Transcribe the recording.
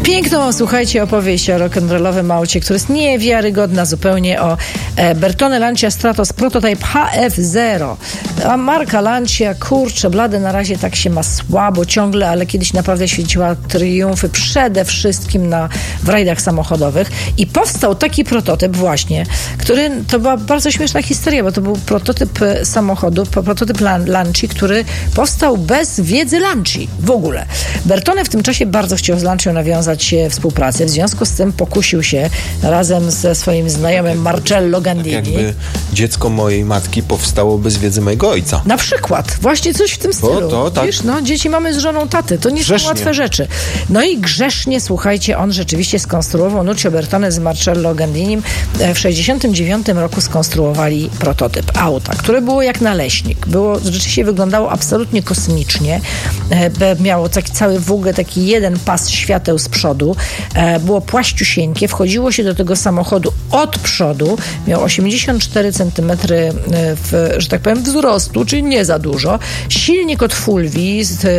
Piękną, słuchajcie, opowieść o rock'n'rollowym aucie, który jest niewiarygodna zupełnie, o Bertone Lancia Stratos Prototype HF0. A marka Lancia, kurczę, blady na razie tak się ma słabo ciągle, ale kiedyś naprawdę świeciła triumfy przede wszystkim w rajdach samochodowych i powstał taki prototyp właśnie, który, to była bardzo śmieszna historia, bo to był prototyp samochodu, prototyp Lanci, który powstał bez wiedzy Lanci w ogóle. Bertone w tym czasie bardzo chciał z Lancią nawiązać współpracę. W związku z tym pokusił się razem ze swoim znajomym Marcello Gandini. Tak jakby dziecko mojej matki powstało bez wiedzy mojego ojca. Na przykład. Właśnie coś w tym stylu. To tak. Wiesz, no, dzieci mamy z żoną taty. To nie są łatwe rzeczy. No i grzesznie, słuchajcie, on rzeczywiście skonstruował, Nuccio Bertone z Marcello Gandinim w 1969 roku skonstruowali prototyp auta, które było jak naleśnik. Rzeczywiście wyglądało absolutnie kosmicznie. Miało taki cały w ogóle taki jeden pas świateł z przodu. Było płaściusieńkie. Wchodziło się do tego samochodu od przodu. Miał 84 cm że tak powiem, wzrostu, czyli nie za dużo. Silnik od Fulvii z